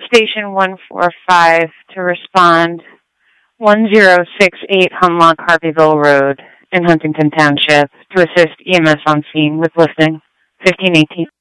Station 145 to respond. 1068 Hunlock Harveyville Road in Huntington Township to assist EMS on scene with lifting. 1518.